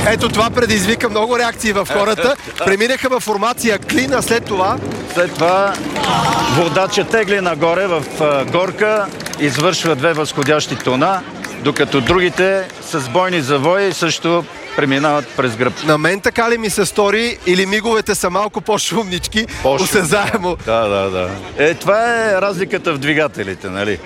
Ето това предизвика много реакции в хората. Преминаха във формация клин, а след това водача тегли нагоре в горка, извършва 2 възходящи тона, докато другите с бойни завои също преминават през гръб. На мен така ли ми се стори, или миговете са малко по-шумнички, осезаемо? Да. Това е разликата в двигателите, нали?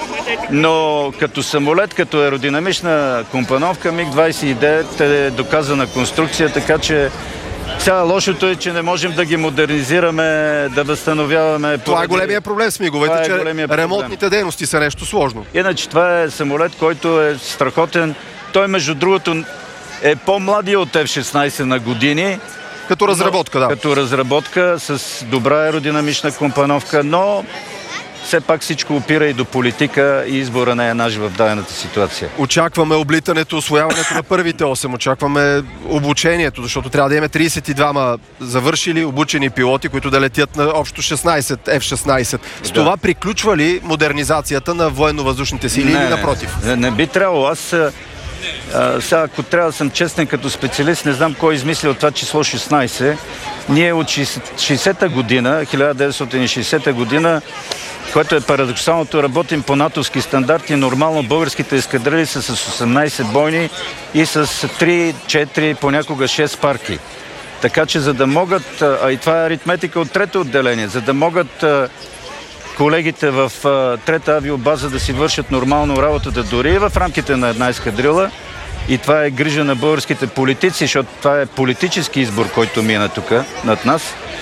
Но като самолет, като аеродинамична компоновка, МиГ-29 е доказана конструкция, така че сега лошото е, че не можем да ги модернизираме, да възстановяваме. Това е големия проблем с миговете, че ремонтните дейности са нещо сложно. Иначе това е самолет, който е страхотен. Той, между другото, е по-младия от F-16 на години. Като разработка, да. Като разработка, с добра аеродинамична компоновка, но все пак всичко опира и до политика и избора не е наш в дадената ситуация. Очакваме облитането, освояването на първите 8, очакваме обучението, защото трябва да имаме 32 завършили, обучени пилоти, които да летят на общо 16 F-16. С това приключва ли модернизацията на военно-въздушните сили или напротив? Не би трябвало. Аз сега, ако трябва да съм честен като специалист, не знам кой измислил това число 16. Ние от 60-та година, 1960 година, което е парадоксалното, работим по натовски стандарти. Нормално българските ескадрили са с 18 бойни и с 3, 4, понякога 6 парки. Така че за да могат, а и това е аритметика от трето отделение, за да могат колегите в трета авиобаза да си вършат нормално работата дори и в рамките на една ескадрила, и това е грижа на българските политици, защото това е политически избор, който мина тук над нас.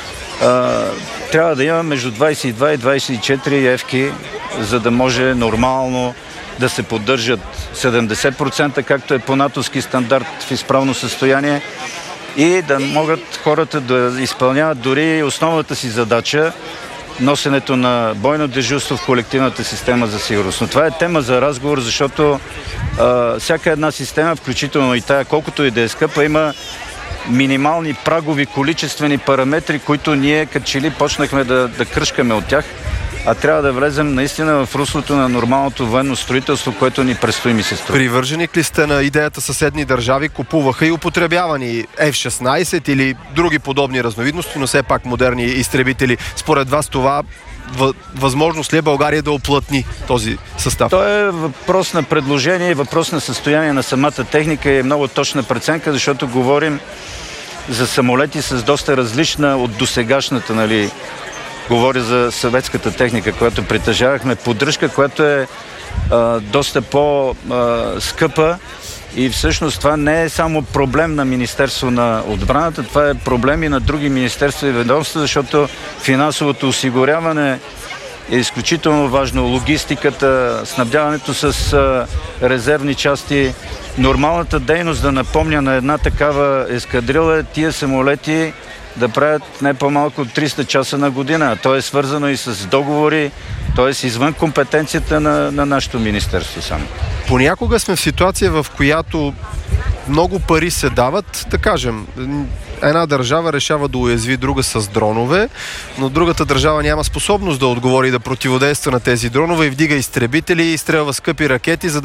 Трябва да има между 22 и 24 евки, за да може нормално да се поддържат 70%, както е по натовски стандарт, в изправно състояние, и да могат хората да изпълняват дори основната си задача, носенето на бойно дежурство в колективната система за сигурност. Но това е тема за разговор, защото всяка една система, включително и тая, колкото и да е скъпа, има минимални прагови количествени параметри, които ние като че ли почнахме да кръшкаме от тях, а трябва да влезем наистина в руслото на нормалното военно строителство, което ни предстои, ми се струва. Привърженик ли сте на идеята съседни държави купуваха и употребявани F-16 или други подобни разновидности, но все пак модерни изтребители? Според вас това възможност ли е България да оплътни този състав? То е въпрос на предложение и въпрос на състояние на самата техника и е много точна преценка, защото говорим за самолети с доста различна от досегашната, нали, говоря за съветската техника, която притежавахме, поддръжка, която е доста по-скъпа, и всъщност това не е само проблем на Министерство на отбраната, това е проблем и на други министерства и ведомства, защото финансовото осигуряване е изключително важно, логистиката, снабдяването с резервни части. Нормалната дейност, да напомня, на една такава ескадрила, тия самолети да правят не по-малко от 300 часа на година. То е свързано и с договори, т.е. извън компетенцията на нашето министерство само. Понякога сме в ситуация, в която много пари се дават, да кажем, една държава решава да уязви друга с дронове, но другата държава няма способност да отговори и да противодейства на тези дронове и вдига изтребители и изстрелва скъпи ракети, за да